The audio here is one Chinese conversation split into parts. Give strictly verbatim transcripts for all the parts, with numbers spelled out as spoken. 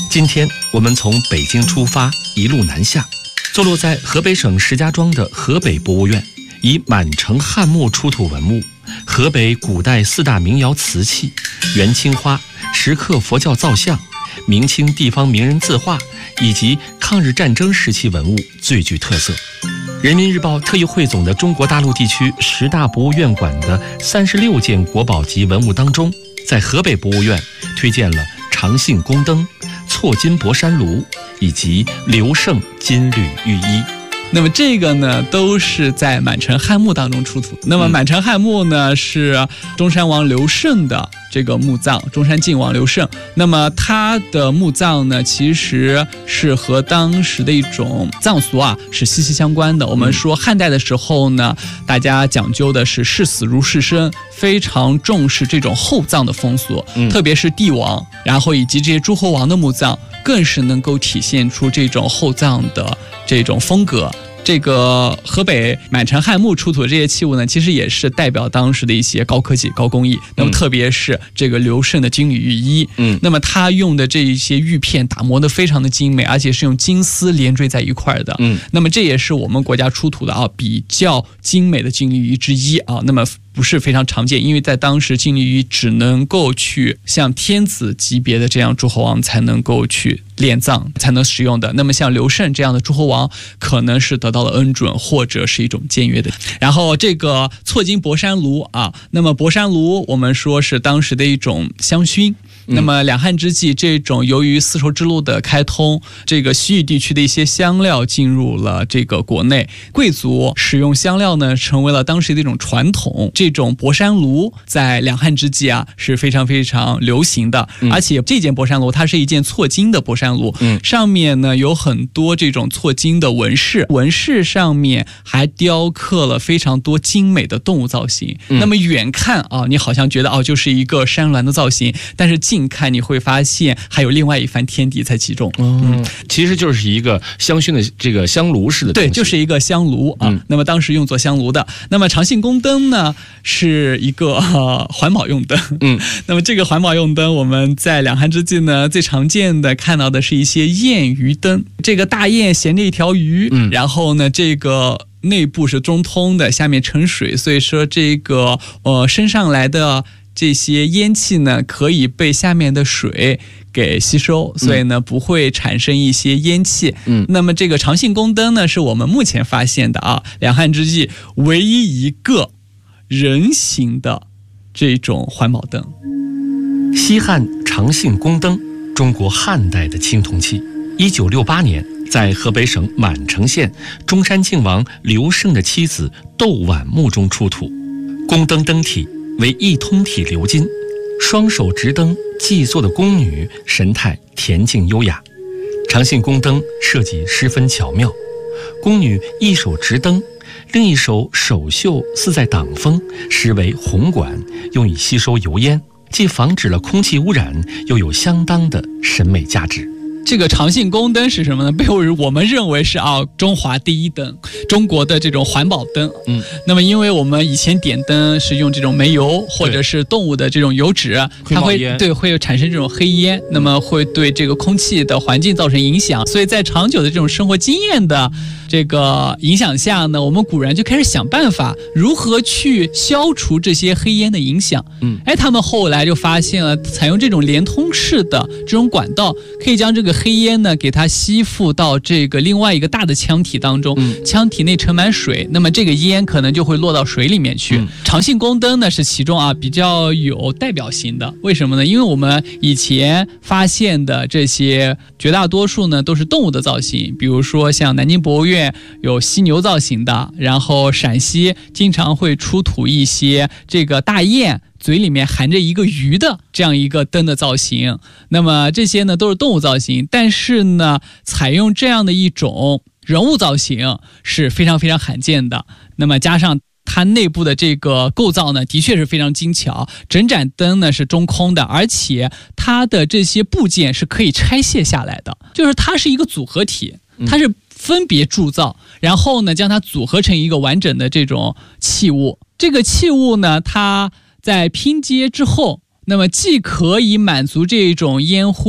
今天我们从北京出发，一路南下，坐落在河北省石家庄的河北博物院，以满城汉墓出土文物、河北古代四大名窑瓷器、元青花、石刻佛教造像、明清地方名人字画以及抗日战争时期文物最具特色。人民日报特意汇总的中国大陆地区十大博物院馆的三十六件国宝级文物当中，在河北博物院推荐了长信宫灯、错金博山炉以及刘胜金缕玉衣。 那么这个呢，都是在满城汉墓当中出土。那么满城汉墓呢，是中山王刘胜的这个墓葬，中山靖王刘胜。那么他的墓葬呢，其实是和当时的一种葬俗啊是息息相关的。我们说汉代的时候呢，大家讲究的是视死如视生，非常重视这种厚葬的风俗，嗯、特别是帝王，然后以及这些诸侯王的墓葬，更是能够体现出这种厚葬的这种风格。这个河北满城汉墓出土的这些器物呢，其实也是代表当时的一些高科技、高工艺。那么特别是这个刘胜的金缕玉衣，嗯，那么他用的这一些玉片打磨的非常的精美，而且是用金丝连缀在一块的，嗯，那么这也是我们国家出土的啊比较精美的金缕玉之一啊。那么不是非常常见，因为在当时金缕玉只能够去像天子级别的这样诸侯王才能够去殓葬，才能使用的。那么像刘胜这样的诸侯王，可能是得到了恩准，或者是一种僭越的。然后这个错金博山炉啊，那么博山炉我们说是当时的一种香薰。那么两汉之际，这种由于丝绸之路的开通，这个西域地区的一些香料进入了这个国内，贵族使用香料呢，成为了当时的一种传统。这种博山炉在两汉之际啊是非常非常流行的，嗯、而且这件博山炉它是一件错金的博山炉，嗯、上面呢有很多这种错金的纹饰，纹饰上面还雕刻了非常多精美的动物造型。嗯、那么远看啊，你好像觉得哦就是一个山峦的造型，但是近看你会发现还有另外一番天地在其中。 嗯，其实就是一个香薰的这个香炉式的东西。 对，就是一个香炉啊。嗯、那么当时用作香炉的。那么长信宫灯呢，是一个、呃、环保用灯。嗯，那么这个环保用灯，我们在两汉之际呢，最常见的看到的是一些堰鱼灯。这个大堰衔着一条鱼，嗯、然后呢，这个内部是中通的，下面盛水，所以说这个呃升上来的这些烟气呢，可以被下面的水给吸收，所以呢不会产生一些烟气。嗯，那么这个长信宫灯呢，是我们目前发现的啊，两汉之际唯一一个人形的这种环保灯。 西汉长信宫灯，中国汉代的青铜器，一九六八年在河北省满城县中山靖王刘胜的妻子窦婉墓中出土。宫灯灯体为一通体鎏金，双手执灯祭坐的宫女神态恬静优雅。长信宫灯设计十分巧妙，宫女一手执灯，另一手手袖似在挡风，实为红管，用以吸收油烟，既防止了空气污染，又有相当的审美价值。 这个长信宫灯是什么呢？被我们认为是啊中华第一灯，中国的这种环保灯。嗯，那么因为我们以前点灯是用这种煤油或者是动物的这种油脂，它会对会产生这种黑烟，那么会对这个空气的环境造成影响。所以在长久的这种生活经验的这个影响下呢，我们古人就开始想办法如何去消除这些黑烟的影响。嗯，哎，他们后来就发现了，采用这种连通式的这种管道，可以将这个黑烟呢给它吸附到这个另外一个大的腔体当中，嗯、腔体内盛满水，那么这个烟可能就会落到水里面去。嗯、长信宫灯呢是其中啊比较有代表性的，为什么呢？因为我们以前发现的这些绝大多数呢都是动物的造型，比如说像南京博物院有犀牛造型的，然后陕西经常会出土一些这个大雁嘴里面含着一个鱼的这样一个灯的造型，那么这些呢都是动物造型，但是呢采用这样的一种人物造型是非常非常罕见的。那么加上它内部的这个构造呢的确是非常精巧，整盏灯呢是中空的，而且它的这些部件是可以拆卸下来的，就是它是一个组合体，它是分别铸造，然后呢将它组合成一个完整的这种器物。这个器物呢它在拼接之后，那么既可以满足这种烟灰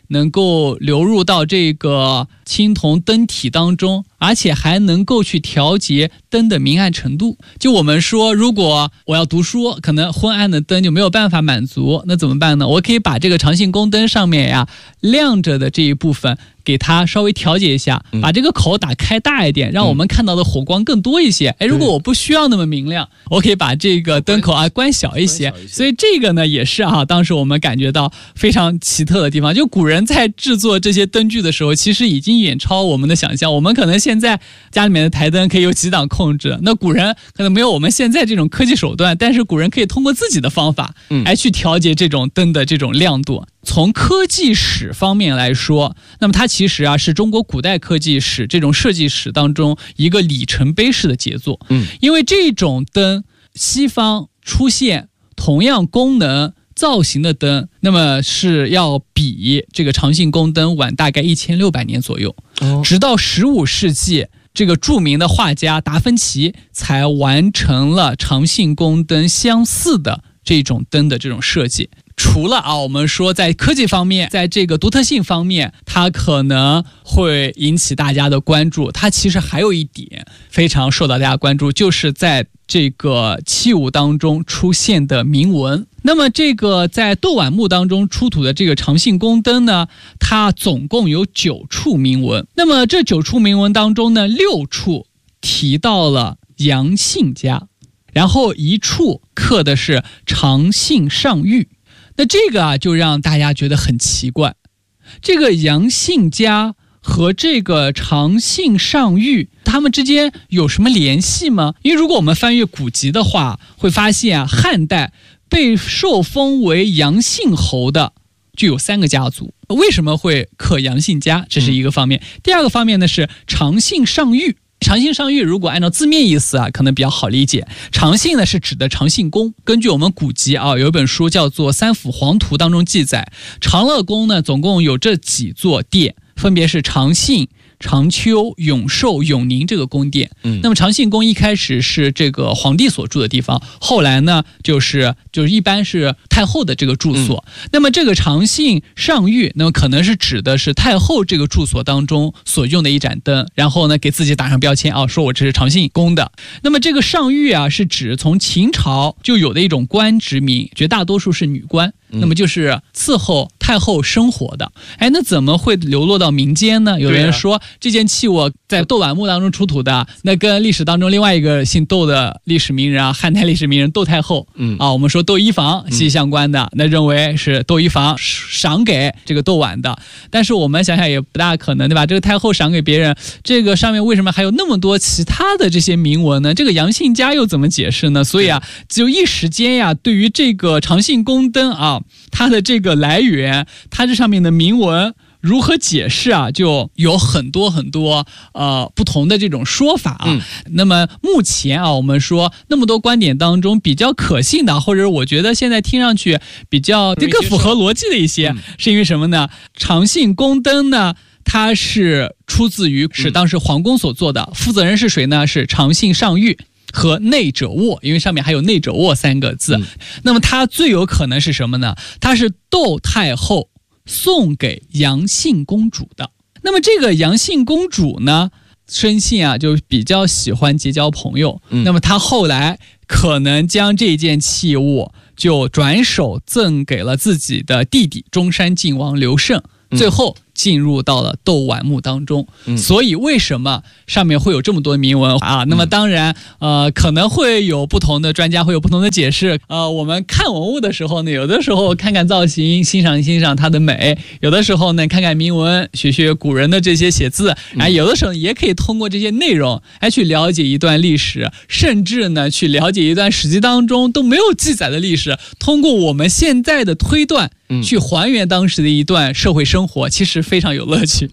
能够流入到这个青铜灯体当中，而且还能够去调节灯的明暗程度。就我们说，如果我要读书，可能昏暗的灯就没有办法满足，那怎么办呢？我可以把这个长信宫灯上面呀亮着的这一部分给它稍微调节一下，把这个口打开大一点，让我们看到的火光更多一些。哎，如果我不需要那么明亮，我可以把这个灯口啊关小一些。所以这个呢也是啊，当时我们感觉到非常奇特的地方。就古人在制作这些灯具的时候，其实已经远超我们的想象。我们可能现在家里面的台灯可以有几档控制，那古人可能没有我们现在这种科技手段，但是古人可以通过自己的方法来去调节这种灯的这种亮度。从科技史方面来说，那么它其实啊是中国古代科技史这种设计史当中一个里程碑式的杰作。嗯，因为这种灯西方出现同样功能造型的灯，那么是要比这个长信宫灯晚大概一千六百年左右。哦，直到十五世纪，这个著名的画家达芬奇才完成了长信宫灯相似的这种灯的这种设计。除了啊，我们说在科技方面，在这个独特性方面，它可能会引起大家的关注。它其实还有一点非常受到大家关注，就是在这个器物当中出现的铭文。那么这个在窦碗墓当中出土的这个长信宫灯呢，它总共有九处铭文。那么这九处铭文当中呢，六处提到了杨信家，然后一处刻的是长信上玉。那这个啊，就让大家觉得很奇怪，这个杨信家和这个长信上玉，他们之间有什么联系吗？因为如果我们翻阅古籍的话，会发现啊，汉代被受封为杨信侯的就有三个家族。为什么会刻杨信家？这是一个方面。第二个方面呢是长信上玉。长信上玉如果按照字面意思啊，可能比较好理解。长信呢是指的长信宫，根据我们古籍啊，有一本书叫做《三辅黄图》当中记载，长乐宫呢总共有这几座殿，分别是长信、长丘、永寿、永宁这个宫殿。嗯，那么长信宫一开始是这个皇帝所住的地方，后来呢就是就是一般是太后的这个住所。嗯，那么这个长信上玉，那么可能是指的是太后这个住所当中所用的一盏灯，然后呢给自己打上标签啊，说我这是长信宫的。那么这个上玉啊，是指从秦朝就有的一种官职名，绝大多数是女官。那么就是伺候太后生活的。哎，那怎么会流落到民间呢？有人说，这件器物在窦碗墓当中出土的，那跟历史当中另外一个姓窦的历史名人啊，汉代历史名人窦太后，嗯啊，我们说窦漪房息息相关的，嗯，那认为是窦漪房赏给这个窦碗的。但是我们想想也不大可能，对吧？这个太后赏给别人，这个上面为什么还有那么多其他的这些铭文呢？这个杨信家又怎么解释呢？所以啊，就一时间呀，对于这个长信宫灯啊，它的这个来源，它这上面的铭文如何解释啊，就有很多很多呃不同的这种说法啊。嗯，那么目前啊，我们说那么多观点当中比较可信的，或者我觉得现在听上去比较更符合逻辑的一些，嗯，是因为什么呢？长信宫灯呢，它是出自于是当时皇宫所做的，负责人是谁呢？是长信上玉和内者沃，因为上面还有内者沃三个字。嗯，那么它最有可能是什么呢？它是窦太后送给杨信公主的。那么这个杨信公主呢，生性啊就比较喜欢结交朋友。嗯，那么她后来可能将这件器物就转手赠给了自己的弟弟中山靖王刘胜，最后进入到了窦碗墓当中。嗯，所以为什么上面会有这么多铭文啊？那么当然呃可能会有不同的专家会有不同的解释。呃我们看文物的时候呢，有的时候看看造型，欣赏欣赏它的美，有的时候呢看看铭文，学学古人的这些写字，啊，有的时候也可以通过这些内容来去了解一段历史，甚至呢去了解一段史记当中都没有记载的历史，通过我们现在的推断去还原当时的一段社会生活，其实非常有乐趣。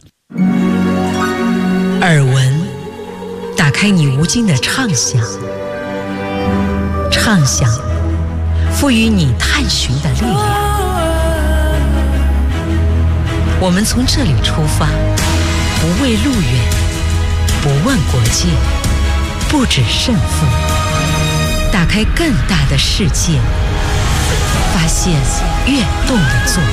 耳闻，打开你无尽的畅想，畅想，赋予你探寻的力量。我们从这里出发，不畏路远，不问国界，不止胜负，打开更大的世界，发现跃动的作